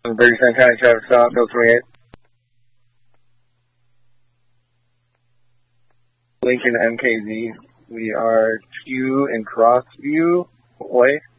Bergen County Traffic Stop, Bill 28. Lincoln MKZ. We are Q and Crossview Way.